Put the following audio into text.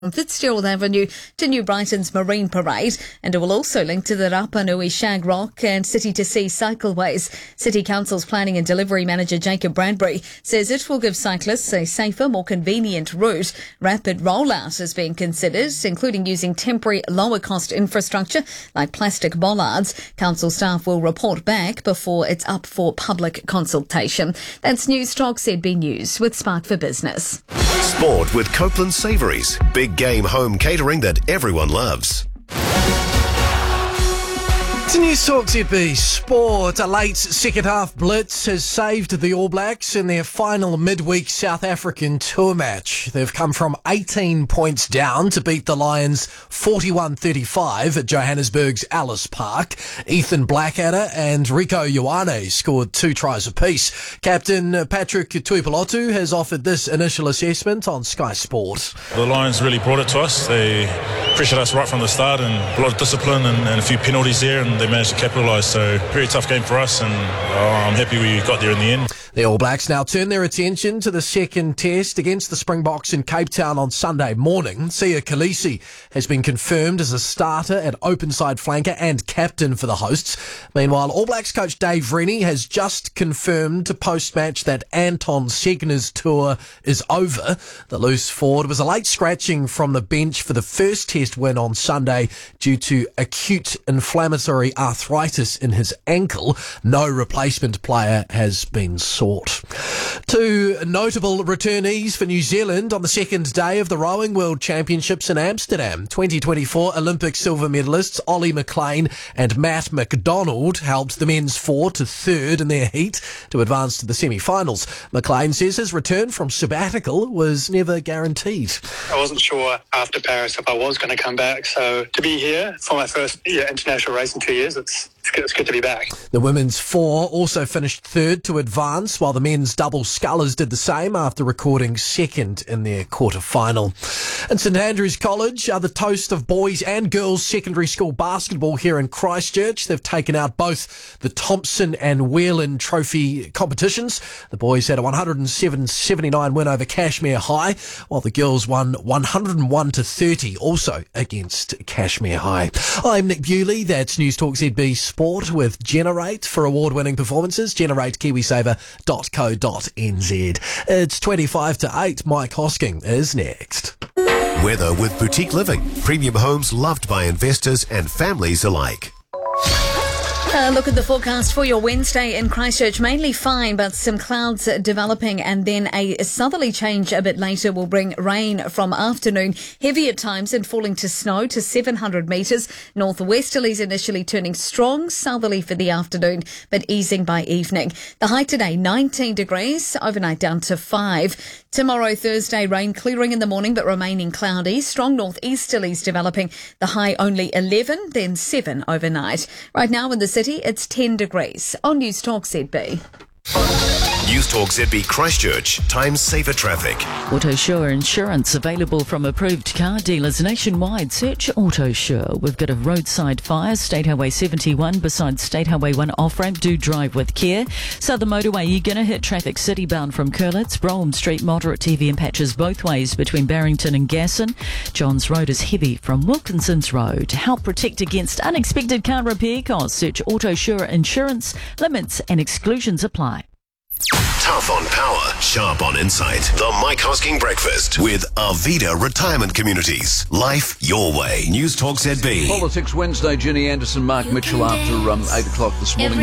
from Fitzgerald Avenue to New Brighton's Marine Parade, and it will also link to the Rapa Nui Shagrock and City to Sea cycleways. City Council's Planning and Delivery Manager Jacob Bradbury says it will give cyclists a safer, more convenient route. Rapid rollout is being considered, including using temporary lower-cost infrastructure like plastic bollards. Council staff will report back before it's up for public consultation. That's News Talk ZB News with Spark for Business. Sport with Copeland Savouries. Big game home catering that everyone loves. To News Talk ZB Sport, a late second half blitz has saved the All Blacks in their final midweek South African tour match. They've come from 18 points down to beat the Lions 41-35 at Johannesburg's Ellis Park. Ethan Blackadder and Rico Ioane scored 2 tries apiece. Captain Patrick Tuipulotu has offered this initial assessment on Sky Sport. The Lions really brought it to us. They pressured us right from the start and a lot of discipline and a few penalties there, and they managed to capitalise. So very tough game for us, and I'm happy we got there in the end. The All Blacks now turn their attention to the second test against the Springboks in Cape Town on Sunday morning. Sia Khaleesi has been confirmed as a starter at open-side flanker and captain for the hosts. Meanwhile, All Blacks coach Dave Rennie has just confirmed to post-match that Anton Segner's tour is over. The loose forward was a late scratching from the bench for the first test win on Sunday due to acute inflammatory arthritis in his ankle. No replacement player has been sought. 2 notable returnees for New Zealand on the second day of the Rowing World Championships in Amsterdam. 2024 Olympic silver medalists Ollie McLean and Matt McDonald helped the men's 4 to 3rd in their heat to advance to the semi-finals. McLean says his return from sabbatical was never guaranteed. I wasn't sure after Paris if I was going to come back, so to be here for my first international race in 2 years, it's good to be back. The women's 4 also finished 3rd to advance, while the men's double scullers did the same after recording 2nd in their quarter-final. And St Andrews College are the toast of boys and girls secondary school basketball here in Christchurch. They've taken out both the Thompson and Whelan Trophy competitions. The boys had a 107-79 win over Cashmere High, while the girls won 101-30, also against Cashmere High. I'm Nick Bewley. That's News Talk ZB Sport with Generate. For award-winning performances, generate kiwisaver.co.nz. It's 25 to 8. Mike Hosking is next. Weather with Boutique Living. Premium homes loved by investors and families alike. Look at the forecast for your Wednesday in Christchurch. Mainly fine, but some clouds developing, and then a southerly change a bit later will bring rain from afternoon. Heavy at times and falling to snow to 700 metres. Northwesterlies initially turning strong, southerly for the afternoon, but easing by evening. The high today, 19 degrees, overnight down to 5. Tomorrow, Thursday, rain clearing in the morning, but remaining cloudy. Strong northeasterlies developing. The high only 11, then 7 overnight. Right now in the city, it's 10 degrees. On News Talk ZB. News Talk ZB Christchurch. Time saver traffic. Autosure Insurance available from approved car dealers nationwide. Search Autosure. We've got a roadside fire, State Highway 71 beside State Highway 1 off-ramp. Do drive with care. Southern Motorway, you're going to hit traffic citybound from Curlitz. Brougham Street, moderate TV and patches both ways between Barrington and Gasson. Johns Road is heavy from Wilkinson's Road. To help protect against unexpected car repair costs, search Autosure Insurance. Limits and exclusions apply. Tough on power, sharp on insight. The Mike Hosking Breakfast with Arvida Retirement Communities. Life your way. News Talk ZB. Politics Wednesday, Jenny Anderson, Mark Mitchell after 8 o'clock this morning.